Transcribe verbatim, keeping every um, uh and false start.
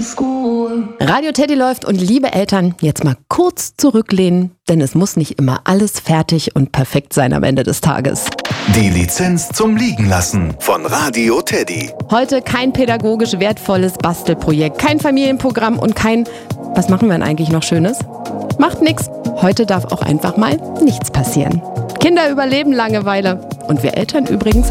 Radio Teddy läuft und liebe Eltern, jetzt mal kurz zurücklehnen, denn es muss nicht immer alles fertig und perfekt sein am Ende des Tages. Die Lizenz zum Liegenlassen von Radio Teddy. Heute kein pädagogisch wertvolles Bastelprojekt, kein Familienprogramm und kein, was machen wir denn eigentlich noch Schönes? Macht nix. Heute darf auch einfach mal nichts passieren. Kinder überleben Langeweile und wir Eltern übrigens